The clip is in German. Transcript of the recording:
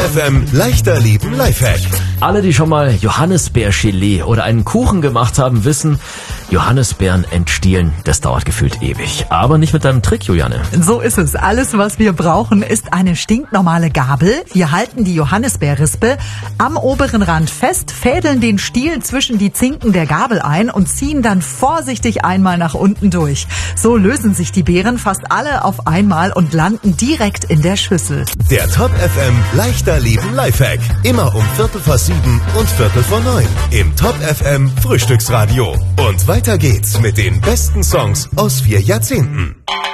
FM leichter leben Lifehack. Alle, die schon mal Johannisbeergelee oder einen Kuchen gemacht haben, wissen, Johannisbeeren entstielen, das dauert gefühlt ewig. Aber nicht mit deinem Trick, Juliane. So ist es. Alles, was wir brauchen, ist eine stinknormale Gabel. Wir halten die Johannisbeerrispe am oberen Rand fest, fädeln den Stiel zwischen die Zinken der Gabel ein und ziehen dann vorsichtig einmal nach unten durch. So lösen sich die Beeren fast alle auf einmal und landen direkt in der Schüssel. Der Top FM leichter leben Lifehack. Immer um 7:15 und 8:45 im Top FM Frühstücksradio. Und weiter geht's mit den besten Songs aus 4 Jahrzehnten.